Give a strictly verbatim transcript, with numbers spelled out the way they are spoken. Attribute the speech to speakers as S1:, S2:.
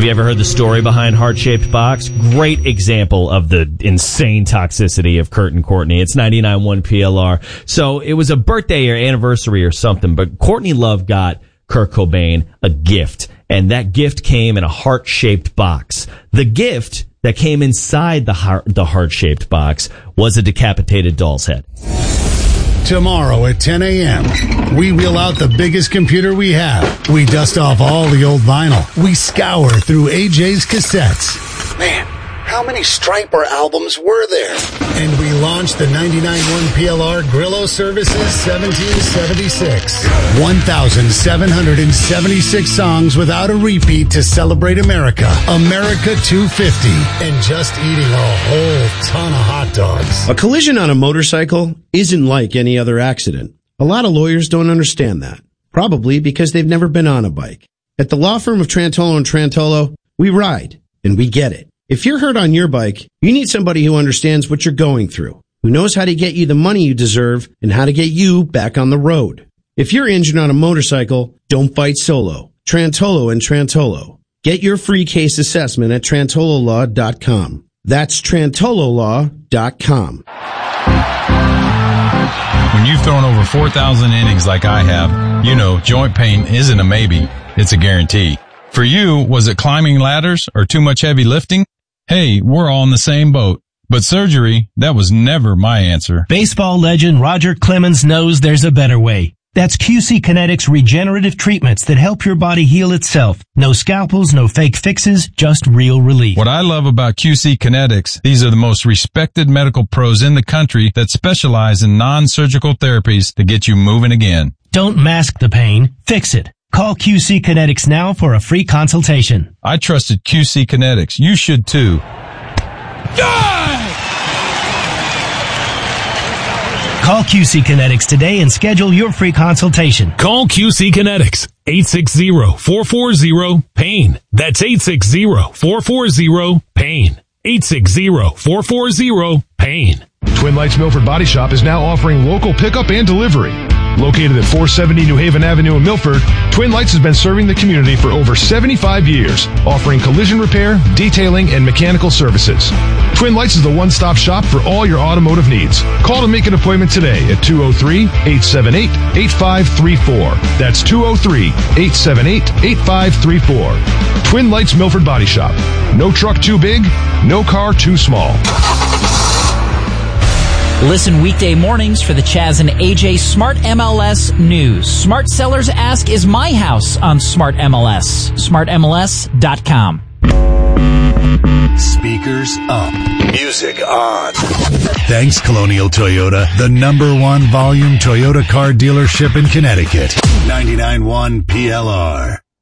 S1: Have you ever heard the story behind Heart-Shaped Box? Great example of the insane toxicity of Kurt and Courtney. It's ninety-nine point one P L R. So it was a birthday or anniversary or something, but Courtney Love got Kurt Cobain a gift, and that gift came in a heart-shaped box. The gift that came inside the heart, the heart-shaped box was a decapitated doll's head.
S2: Tomorrow at ten a.m., we wheel out the biggest computer we have. We dust off all the old vinyl. We scour through A J's cassettes.
S3: Man, how many Striper albums were there?
S2: And we launch the ninety-nine point one P L R Grillo Services seventeen seventy-six. one thousand seven hundred seventy-six songs without a repeat to celebrate America. America two fifty. And just eating a whole ton of hot dogs.
S4: A collision on a motorcycle isn't like any other accident. A lot of lawyers don't understand that. Probably because they've never been on a bike. At the law firm of Trantolo and Trantolo, we ride, and we get it. If you're hurt on your bike, you need somebody who understands what you're going through, who knows how to get you the money you deserve and how to get you back on the road. If you're injured on a motorcycle, don't fight solo. Trantolo and Trantolo. Get your free case assessment at trantolo law dot com. That's trantolo law dot com.
S5: When you've thrown over four thousand innings like I have, you know joint pain isn't a maybe, it's a guarantee. For you, was it climbing ladders or too much heavy lifting? Hey, we're all in the same boat. But surgery, that was never my answer.
S6: Baseball legend Roger Clemens knows there's a better way. That's Q C Kinetics regenerative treatments that help your body heal itself. No scalpels, no fake fixes, just real relief.
S5: What I love about Q C Kinetics, these are the most respected medical pros in the country that specialize in non-surgical therapies to get you moving again.
S6: Don't mask the pain, fix it. Call Q C Kinetics now for a free consultation.
S5: I trusted Q C Kinetics. You should too.
S6: Call Q C Kinetics today and schedule your free consultation.
S7: Call Q C Kinetics, eight six zero, four four zero, pain. That's eight six zero, four four zero, pain. eight six zero, four four zero, pain.
S8: Twin Lights Milford Body Shop is now offering local pickup and delivery. Located at four seventy New Haven Avenue in Milford, Twin Lights has been serving the community for over seventy-five years, offering collision repair, detailing, and mechanical services. Twin Lights is the one-stop shop for all your automotive needs. Call to make an appointment today at two oh three, eight seven eight, eight five three four. That's two oh three, eight seven eight, eight five three four. Twin Lights Milford Body Shop. No truck too big, no car too small.
S9: Listen weekday mornings for the Chaz and A J Smart M L S News. Smart sellers ask, is my house on Smart M L S? smart M L S dot com.
S3: Speakers up. Music on.
S2: Thanks, Colonial Toyota, the number one volume Toyota car dealership in Connecticut. ninety-nine point one P L R.